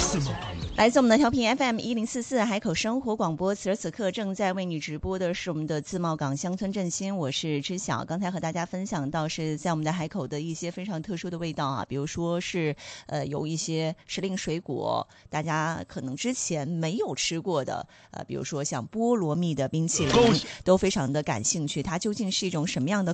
来自我们的调频 FM1044海口生活广播，此时此刻正在为你直播的是我们的自贸港乡村振兴，我是知晓。刚才和大家分享到是在我们的海口的一些非常特殊的味道啊，比如说是有一些时令水果，大家可能之前没有吃过的，比如说像菠萝蜜的冰淇淋，都非常的感兴趣。它究竟是一种什么样的